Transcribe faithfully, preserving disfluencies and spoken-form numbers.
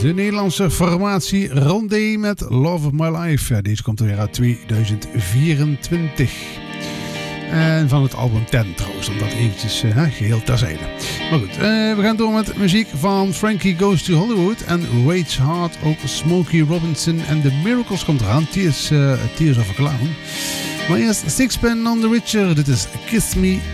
De Nederlandse formatie Rondé met Love of My Life. Deze komt er weer uit tweeduizend vierentwintig. En van het album ten trouwens, om dat eventjes uh, geheel terzijde. Maar goed, uh, we gaan door met muziek van Frankie Goes to Hollywood en Rage Hard. Ook Smokey Robinson en The Miracles komt eraan. Tears, uh, Tears of a Clown. Maar eerst Sixpence None the Richer. Dit is Kiss Me